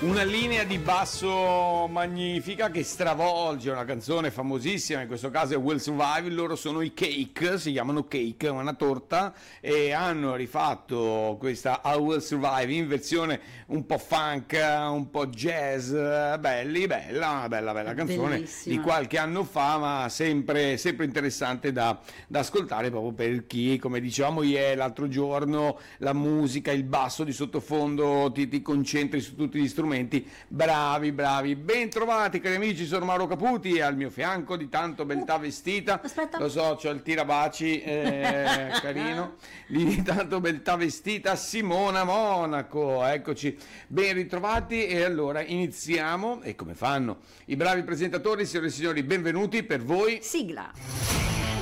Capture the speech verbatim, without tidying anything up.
Una linea di basso magnifica che stravolge una canzone famosissima, in questo caso è Will Survive. Loro sono i Cake, si chiamano Cake, una torta, e hanno rifatto questa I Will Survive in versione un po' funk, un po' jazz, belli, bella, una bella bella canzone. Bellissima. Di qualche anno fa, ma sempre, sempre interessante da, da ascoltare, proprio per chi, come dicevamo ieri, l'altro giorno, la musica, il basso di sottofondo, ti, ti concentri su tutti gli strumenti. Bravi, bravi, ben trovati cari amici, sono Mauro Caputi, al mio fianco di tanto beltà vestita. Aspetta. Lo so, c'ho il tirabaci eh, carino, di tanto beltà vestita Simona Monaco, eccoci, ben ritrovati. E allora iniziamo, e come fanno i bravi presentatori, signore e signori, benvenuti per voi. Sigla.